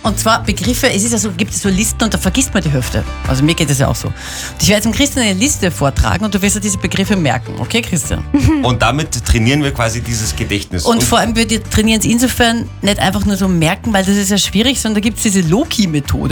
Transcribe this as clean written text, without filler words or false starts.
Und zwar Begriffe, es ist ja so, gibt es so Listen und da vergisst man die Hälfte. Also mir geht es ja auch so. Und ich werde jetzt dem Christian eine Liste vortragen und du wirst dir diese Begriffe merken. Okay, Christian? Und damit trainieren wir quasi dieses Gedächtnis. Und vor allem, wir trainieren es insofern nicht einfach nur so merken, weil das ist ja schwierig, sondern da gibt es diese Loki-Methode.